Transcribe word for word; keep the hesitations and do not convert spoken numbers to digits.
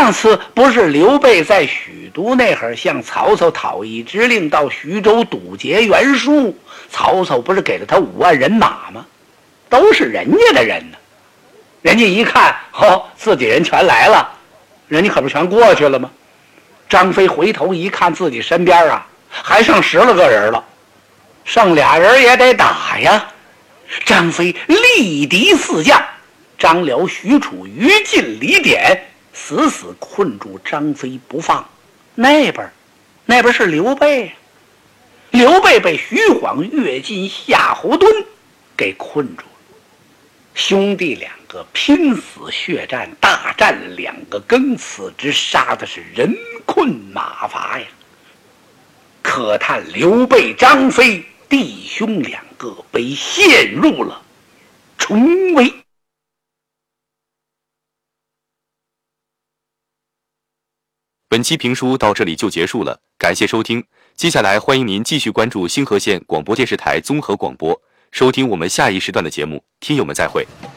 上次不是刘备在许都那会儿向曹操讨一支令，到徐州堵截袁术，曹操不是给了他五万人马吗？都是人家的人呢。人家一看，哦，自己人全来了，人家可不全过去了吗？张飞回头一看，自己身边啊还剩十来个人了，剩俩人也得打呀。张飞力敌四将，张辽、许褚、于禁、李典死死困住张飞不放。那边那边是刘备，刘备被徐晃、乐进、夏侯惇给困住了。兄弟两个拼死血战，大战两个更次之，杀的是人困马乏呀。可叹刘备、张飞弟兄两个被陷入了重围。 本期评书到这里就结束了，感谢收听。接下来欢迎您继续关注星河县广播电视台综合广播，收听我们下一时段的节目。听友们再会。